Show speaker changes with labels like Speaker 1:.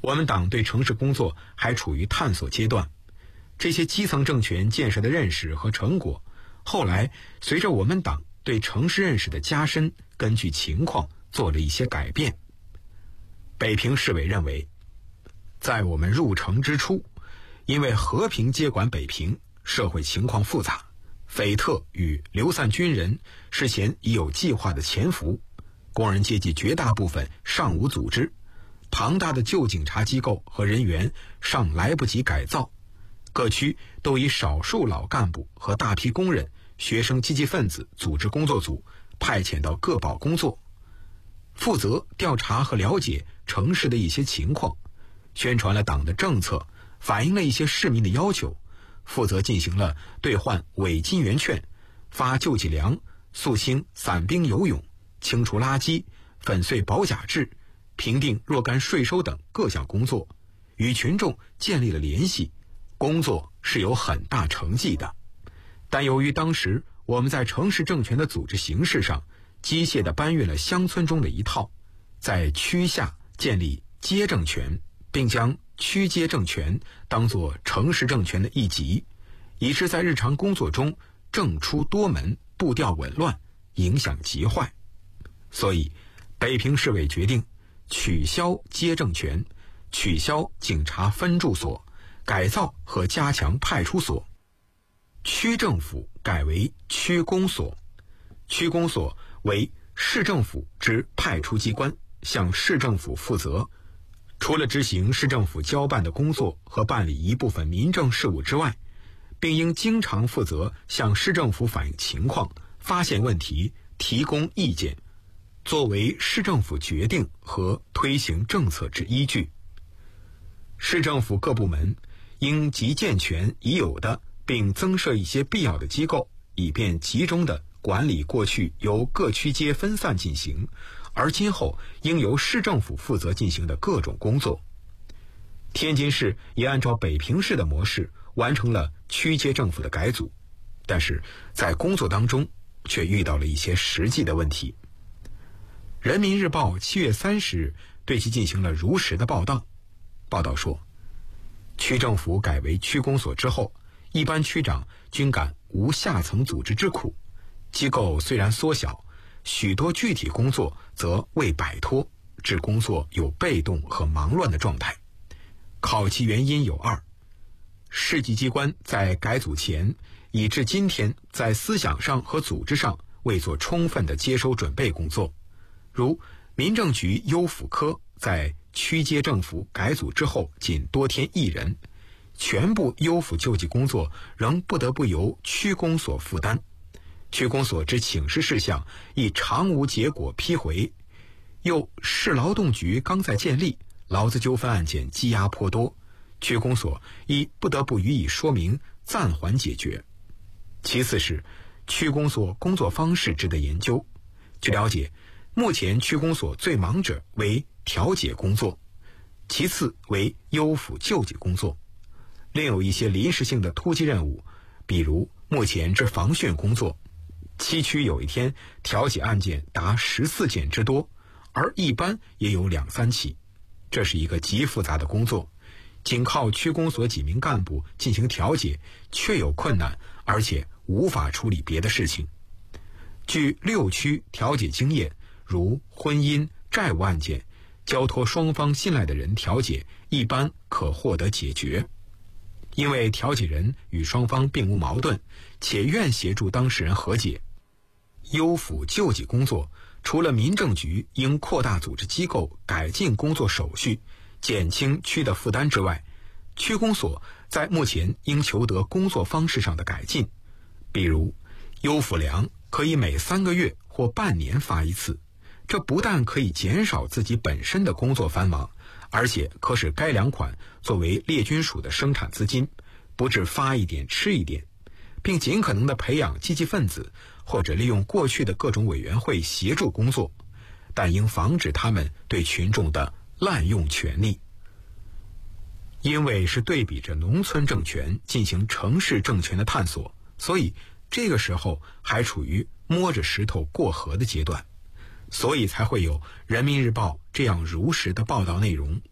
Speaker 1: 我们党对城市工作还处于探索阶段，这些基层政权建设的认识和成果，后来随着我们党对城市认识的加深，根据情况做了一些改变。北平市委认为，在我们入城之初，因为和平接管北平，社会情况复杂，匪特与流散军人事前已有计划的潜伏，工人阶级绝大部分尚无组织，庞大的旧警察机构和人员尚来不及改造，各区都以少数老干部和大批工人、学生积极分子组织工作组，派遣到各保工作，负责调查和了解城市的一些情况，宣传了党的政策，反映了一些市民的要求，负责进行了兑换伪金圆券、发救济粮、肃清散兵游勇、清除垃圾、粉碎保甲制、评定若干税收等各项工作，与群众建立了联系，工作是有很大成绩的。但由于当时我们在城市政权的组织形式上机械地搬运了乡村中的一套，在区下建立街政权，并将区街政权当作城市政权的一级，以致在日常工作中政出多门，步调紊乱，影响极坏。所以北平市委决定取消街政权，取消警察分驻所，改造和加强派出所。区政府改为区公所，区公所为市政府之派出机关，向市政府负责。除了执行市政府交办的工作和办理一部分民政事务之外，并应经常负责向市政府反映情况，发现问题，提供意见，作为市政府决定和推行政策之依据。市政府各部门应集健全已有的，并增设一些必要的机构，以便集中地管理过去由各区街分散进行，而今后应由市政府负责进行的各种工作。天津市也按照北平市的模式完成了区街政府的改组，但是在工作当中却遇到了一些实际的问题。人民日报7月30日对其进行了如实的报道。报道说，区政府改为区公所之后，一般区长均感无下层组织之苦，机构虽然缩小，许多具体工作则未摆脱，致工作有被动和忙乱的状态。考其原因有二：市级机关在改组前以至今天在思想上和组织上未做充分的接收准备工作，如民政局优抚科在区街政府改组之后仅多添1人，全部优抚救济工作仍不得不由区公所负担，区公所之请示事项亦常无结果批回。又市劳动局刚在建立，劳资纠纷案件积压颇多，区公所亦不得不予以说明，暂缓解决。其次是区公所工作方式值得研究。据了解，目前区公所最忙者为调解工作，其次为优抚救济工作，另有一些临时性的突击任务，比如目前之防汛工作，七区有一天调解案件达14件之多，而一般也有2-3起，这是一个极复杂的工作，仅靠区公所几名干部进行调解确有困难，而且无法处理别的事情。据6区调解经验，如婚姻、债务案件，交托双方信赖的人调解，一般可获得解决。因为调解人与双方并无矛盾，且愿协助当事人和解。优抚救济工作，除了民政局应扩大组织机构，改进工作手续，减轻区的负担之外，区公所在目前应求得工作方式上的改进，比如优抚粮可以每3个月或半年发一次，这不但可以减少自己本身的工作繁忙，而且可使该粮款作为列军属的生产资金，不致发一点吃一点，并尽可能地培养积极分子，或者利用过去的各种委员会协助工作，但应防止他们对群众的滥用权力。因为是对比着农村政权进行城市政权的探索，所以这个时候还处于摸着石头过河的阶段，所以才会有人民日报这样如实的报道内容。